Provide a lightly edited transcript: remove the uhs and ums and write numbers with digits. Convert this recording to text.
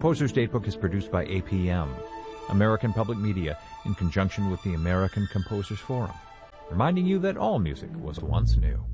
Composer's Datebook is produced by APM, American Public Media, in conjunction with the American Composers Forum, reminding you that all music was once new.